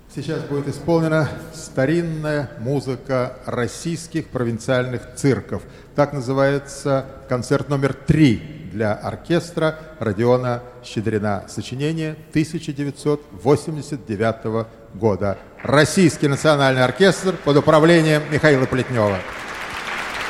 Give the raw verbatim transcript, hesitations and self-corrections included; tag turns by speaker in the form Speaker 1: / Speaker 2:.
Speaker 1: Сейчас будет исполнена старинная музыка российских провинциальных цирков. Так называется концерт номер три для оркестра Родиона Щедрина. Сочинение тысяча девятьсот восемьдесят девятого года. Российский национальный оркестр под управлением Михаила Плетнева.